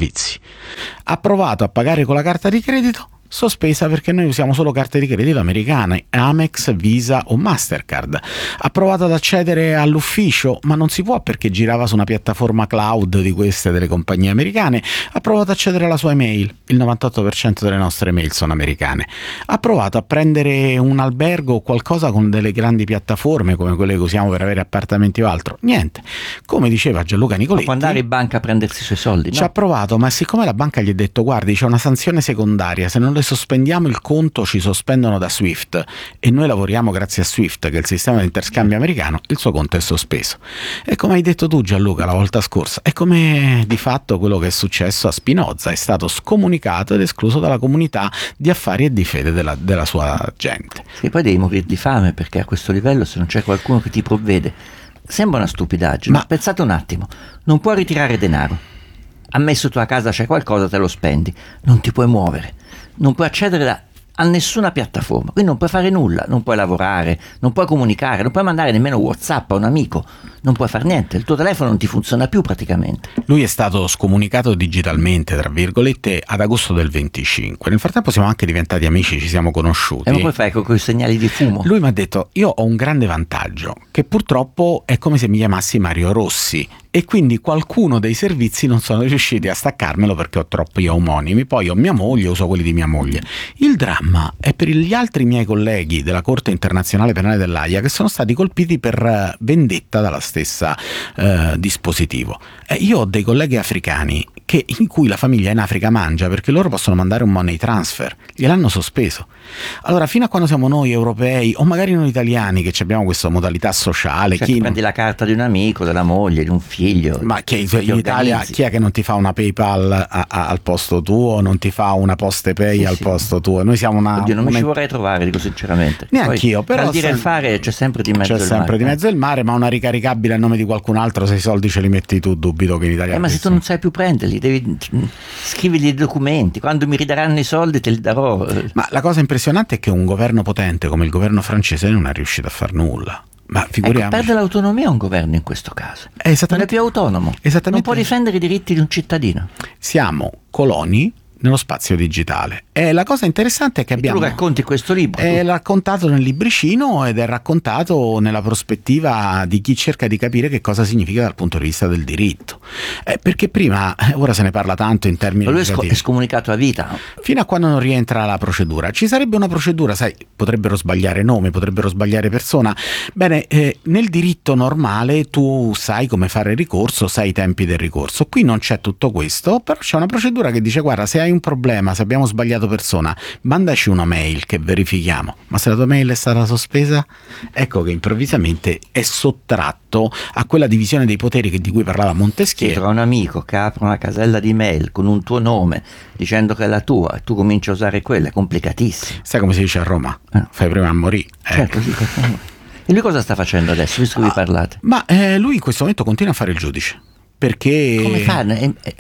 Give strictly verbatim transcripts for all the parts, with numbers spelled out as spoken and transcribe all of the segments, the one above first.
servizi. Ha provato a pagare con la carta di credito, sospesa perché noi usiamo solo carte di credito americane, Amex, Visa o Mastercard. Ha provato ad accedere all'ufficio, ma non si può perché girava su una piattaforma cloud di queste delle compagnie americane. Ha provato ad accedere alla sua email, il novantotto per cento delle nostre email sono americane. Ha provato a prendere un albergo o qualcosa con delle grandi piattaforme come quelle che usiamo per avere appartamenti o altro, niente. Come diceva Gianluca Nicoletti, ma può andare in banca a prendersi i suoi soldi, no? Ci ha provato, ma siccome la banca gli ha detto guardi c'è una sanzione secondaria, se non le sospendiamo il conto ci sospendono da Swift, e noi lavoriamo grazie a Swift che è il sistema di interscambio americano, il suo conto è sospeso. E come hai detto tu Gianluca la volta scorsa, è come di fatto quello che è successo a Spinoza, è stato scomunicato ed escluso dalla comunità di affari e di fede della, della sua gente. E poi devi morire di fame perché a questo livello se non c'è qualcuno che ti provvede sembra una stupidaggine, ma pensate un attimo, non puoi ritirare denaro, ammesso tu a casa c'è qualcosa, te lo spendi, non ti puoi muovere, non puoi accedere da, a nessuna piattaforma, quindi non puoi fare nulla, non puoi lavorare, non puoi comunicare, non puoi mandare nemmeno WhatsApp a un amico, non puoi fare niente, il tuo telefono non ti funziona più praticamente. Lui è stato scomunicato digitalmente, tra virgolette, ad agosto del venticinque. Nel frattempo siamo anche diventati amici, ci siamo conosciuti. E ma poi fai con quei segnali di fumo? Lui mi ha detto, io ho un grande vantaggio, che purtroppo è come se mi chiamassi Mario Rossi, e quindi qualcuno dei servizi non sono riusciti a staccarmelo perché ho troppi omonimi, poi ho mia moglie, uso quelli di mia moglie. Il dramma è per gli altri miei colleghi della Corte Internazionale Penale dell'Aia che sono stati colpiti per vendetta dalla stessa eh, dispositivo. Eh, io ho dei colleghi africani che, in cui la famiglia in Africa mangia perché loro possono mandare un money transfer, gliel'hanno sospeso. Allora fino a quando siamo noi europei o magari noi italiani che abbiamo questa modalità sociale, cioè, chi prendi non... la carta di un amico, della moglie, di un figlio, ma che in Italia chi è che non ti fa una PayPal a, a, al posto tuo, non ti fa una PostePay sì, al sì. posto tuo? Noi siamo una Oddio, non una... mi ci vorrei trovare, dico sinceramente. Neanch'io, però tra dire e fare c'è sempre di mezzo c'è il sempre mare. di mezzo il mare, ma una ricaricabile a nome di qualcun altro, se i soldi ce li metti tu, dubito che in Italia eh, ma se tu non sai più prenderli, devi scrivigli i documenti, quando mi ridaranno i soldi te li darò. Ma la cosa impressionante è che un governo potente come il governo francese non è riuscito a far nulla. Ma figuriamoci. Ecco, perde l'autonomia un governo in questo caso, è non è più autonomo, non può difendere i diritti di un cittadino. Siamo coloni nello spazio digitale. E la cosa interessante è che e abbiamo... tu racconti questo libro? È tu? raccontato nel libricino ed è raccontato nella prospettiva di chi cerca di capire che cosa significa dal punto di vista del diritto. Eh, perché prima, ora se ne parla tanto in termini... Ma lui negativi. è scomunicato a vita. Fino a quando non rientra la procedura. Ci sarebbe una procedura, sai, potrebbero sbagliare nome, potrebbero sbagliare persona. Bene, eh, nel diritto normale tu sai come fare ricorso, sai i tempi del ricorso. Qui non c'è tutto questo, però c'è una procedura che dice guarda, se hai un problema, se abbiamo sbagliato persona, mandaci una mail che verifichiamo. Ma se la tua mail è stata sospesa, ecco che improvvisamente è sottratto a quella divisione dei poteri che, di cui parlava Montesquieu. Sì, tra un amico che apre una casella di mail con un tuo nome dicendo che è la tua e tu cominci a usare quella, è complicatissimo. Sai come si dice a Roma? Eh. Fai prima a morire. Certo, ecco. sì, e lui cosa sta facendo adesso, visto che ah, vi parlate? Ma eh, lui in questo momento continua a fare il giudice. Perché... Come fa? Eh, eh,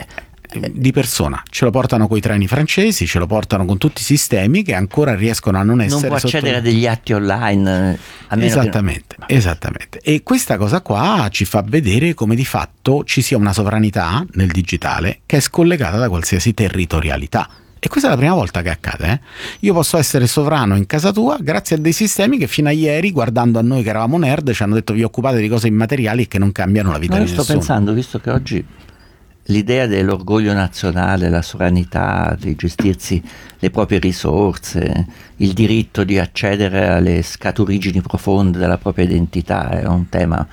di persona, ce lo portano coi treni francesi, ce lo portano con tutti i sistemi che ancora riescono a non essere non può sotto... accedere a degli atti online a meno esattamente, che... esattamente e questa cosa qua ci fa vedere come di fatto ci sia una sovranità nel digitale che è scollegata da qualsiasi territorialità. E questa è la prima volta che accade. Eh? Io posso essere sovrano in casa tua grazie a dei sistemi che fino a ieri, guardando a noi che eravamo nerd, ci hanno detto vi occupate di cose immateriali e che non cambiano la vita no, di io nessuno. Sto pensando, visto che oggi l'idea dell'orgoglio nazionale, la sovranità, di gestirsi le proprie risorse, il diritto di accedere alle scaturigini profonde della propria identità è un tema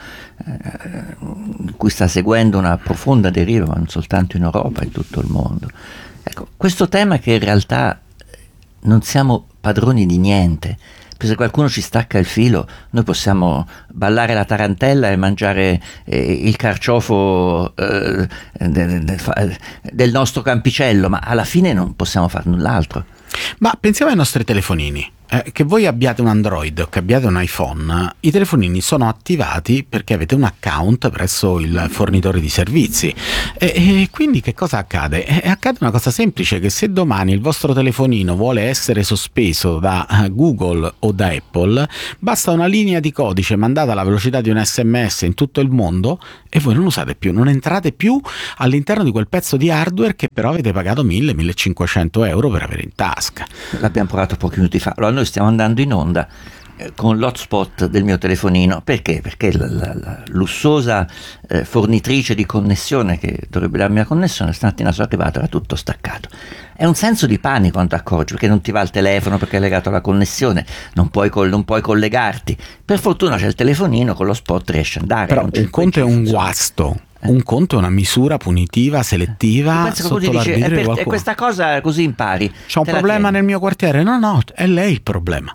eh, cui sta seguendo una profonda deriva, ma non soltanto in Europa, in tutto il mondo. Ecco, questo tema che in realtà non siamo padroni di niente. Se qualcuno ci stacca il filo, noi possiamo ballare la tarantella e mangiare eh, il carciofo eh, de, de, de, del nostro campicello, ma alla fine non possiamo fare null'altro. Ma pensiamo ai nostri telefonini. Eh, che voi abbiate un Android o che abbiate un iPhone, i telefonini sono attivati perché avete un account presso il fornitore di servizi. E, e quindi che cosa accade? Eh, accade una cosa semplice, che se domani il vostro telefonino vuole essere sospeso da Google o da Apple, basta una linea di codice mandata alla velocità di un sms in tutto il mondo e voi non usate più, non entrate più all'interno di quel pezzo di hardware che però avete pagato mille millecinquecento euro per avere in tasca. L'abbiamo provato pochi minuti fa. Allora noi stiamo andando in onda eh, con l'hotspot del mio telefonino. Perché? Perché la, la, la lussuosa eh, fornitrice di connessione che dovrebbe darmi la connessione stamattina sono arrivato, era tutto staccato. È un senso di panico quando accorgi, perché non ti va il telefono perché è legato alla connessione, non puoi, col, non puoi collegarti. Per fortuna c'è il telefonino, con lo spot riesce ad andare. Però un conto è un guasto. Un conto è una misura punitiva, selettiva, sotto dice, l'arbitrio è, di per, qualcuno. è questa cosa così impari. C'è un problema nel mio quartiere? No, no, è lei il problema.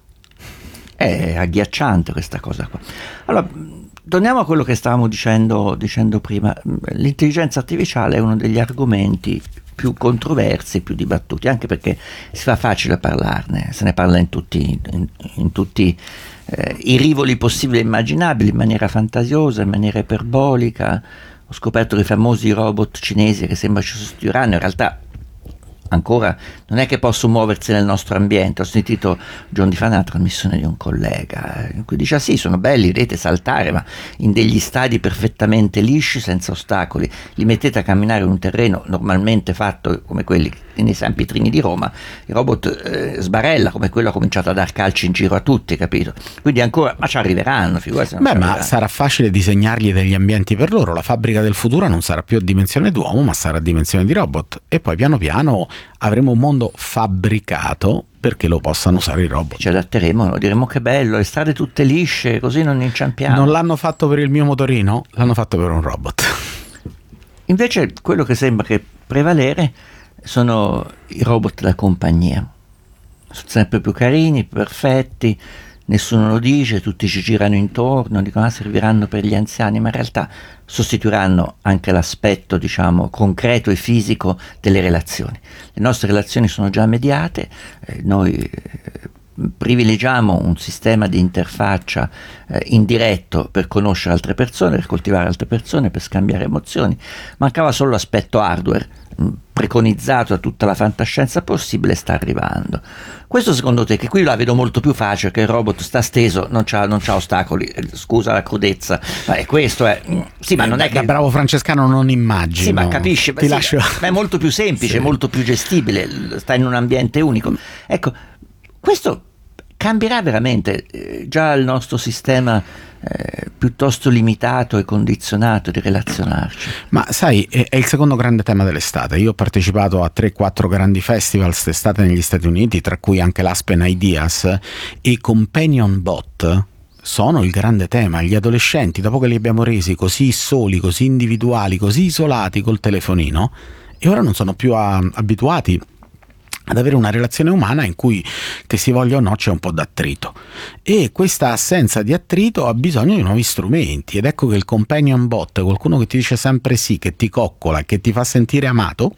È agghiacciante questa cosa qua. Allora, torniamo a quello che stavamo dicendo, dicendo prima. L'intelligenza artificiale è uno degli argomenti più controversi, più dibattuti, anche perché si fa facile parlarne, se ne parla in tutti, in, in tutti eh, i rivoli possibili e immaginabili, in maniera fantasiosa, in maniera iperbolica. Ho scoperto che i famosi robot cinesi che sembra ci sostituiranno, in realtà ancora non è che possono muoversi nel nostro ambiente. Ho sentito John Di Fanà, trasmissione di un collega, in cui dice: ah sì, sono belli, vedete saltare, ma in degli stadi perfettamente lisci, senza ostacoli, li mettete a camminare in un terreno normalmente fatto come quelli nei San Pietrini di Roma, il robot eh, sbarella, come quello ha cominciato a dar calci in giro a tutti, capito? Quindi ancora, ma ci arriveranno, figurati. Beh, ma sarà facile disegnargli degli ambienti per loro. La fabbrica del futuro non sarà più a dimensione d'uomo, ma sarà a dimensione di robot, e poi piano piano avremo un mondo fabbricato perché lo possano usare i robot. Ci adatteremo, diremo che bello, le strade tutte lisce, così non inciampiamo. Non l'hanno fatto per il mio motorino, l'hanno fatto per un robot. Invece quello che sembra che prevalere sono i robot da compagnia. Sono sempre più carini, più perfetti, nessuno lo dice, tutti ci girano intorno, dicono: ah, serviranno per gli anziani, ma in realtà sostituiranno anche l'aspetto, diciamo, concreto e fisico delle relazioni. Le nostre relazioni sono già mediate, eh, noi eh, privilegiamo un sistema di interfaccia eh, indiretto per conoscere altre persone, per coltivare altre persone, per scambiare emozioni. Mancava solo l'aspetto hardware, mh, preconizzato da tutta la fantascienza possibile, sta arrivando. Questo secondo te, che qui la vedo molto più facile, che il robot sta steso, non c'ha, non c'ha ostacoli, scusa la crudezza, ma è questo è... Sì, ma non è che... Da bravo francescano non immagino. Sì, ma capisci, ma, Ti sì, lascio... ma è molto più semplice, sì. molto più gestibile, sta in un ambiente unico. Ecco, questo cambierà veramente eh, già il nostro sistema eh, piuttosto limitato e condizionato di relazionarci. Ma sai, è, è il secondo grande tema dell'estate. Io ho partecipato a tre quattro grandi festival quest'estate negli Stati Uniti, tra cui anche l'Aspen Ideas, e Companion Bot sono il grande tema. Gli adolescenti, dopo che li abbiamo resi così soli, così individuali, così isolati col telefonino, e ora non sono più a, abituati ad avere una relazione umana in cui, che si voglia o no, c'è un po' d'attrito, e questa assenza di attrito ha bisogno di nuovi strumenti, ed ecco che il companion bot, qualcuno che ti dice sempre sì, che ti coccola, che ti fa sentire amato,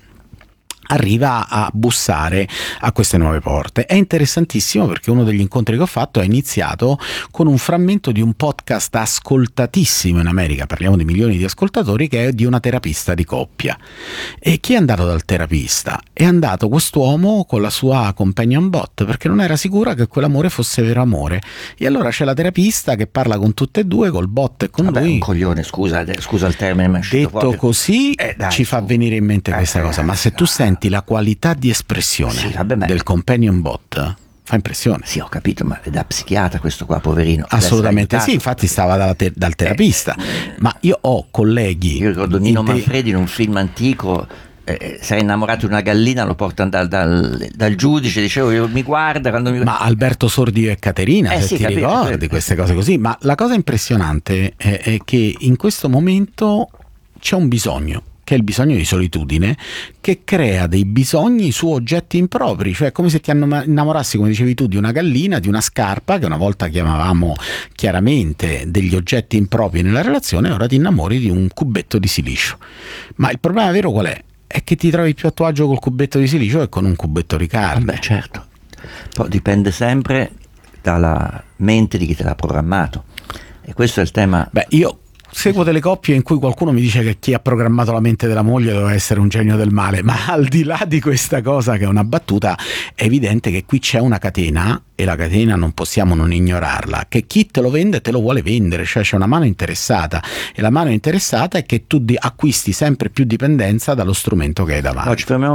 arriva a bussare a queste nuove porte. È interessantissimo perché uno degli incontri che ho fatto è iniziato con un frammento di un podcast ascoltatissimo in America, parliamo di milioni di ascoltatori, che è di una terapista di coppia. E chi è andato dal terapista? È andato quest'uomo con la sua companion bot, perché non era sicura che quell'amore fosse vero amore, e allora c'è la terapista che parla con tutte e due, col bot e con Vabbè, lui. Un coglione, scusa, scusa il termine, ma è uscito Detto proprio. così eh, dai, ci fa su. venire in mente eh, questa eh, cosa, ma eh, se tu eh, senti la qualità di espressione sì, vabbè, del companion bot, fa impressione. Sì, ho capito, ma è da psichiatra questo qua, poverino. Assolutamente sì, infatti stava dalla te- dal terapista. Eh, ma io ho colleghi. Io ricordo Nino te- Manfredi in un film antico. Eh, si è innamorato di una gallina, lo portano dal, dal, dal giudice, dicevo, io, mi guarda quando mi... Ma Alberto Sordi e Caterina, eh, se sì, ti capito, ricordi capito. queste cose così. Ma la cosa impressionante è, è che in questo momento c'è un bisogno, che è il bisogno di solitudine, che crea dei bisogni su oggetti impropri, cioè come se ti innamorassi, come dicevi tu, di una gallina, di una scarpa, che una volta chiamavamo chiaramente degli oggetti impropri nella relazione, ora ti innamori di un cubetto di silicio. Ma il problema vero qual è? È che ti trovi più a tuo agio col cubetto di silicio che con un cubetto di carne. Beh, certo. Poi dipende sempre dalla mente di chi te l'ha programmato. E questo è il tema. Beh, io seguo delle coppie in cui qualcuno mi dice che chi ha programmato la mente della moglie doveva essere un genio del male, ma al di là di questa cosa che è una battuta, è evidente che qui c'è una catena, e la catena non possiamo non ignorarla, che chi te lo vende te lo vuole vendere, cioè c'è una mano interessata, e la mano interessata è che tu acquisti sempre più dipendenza dallo strumento che hai davanti. No, ci fermiamo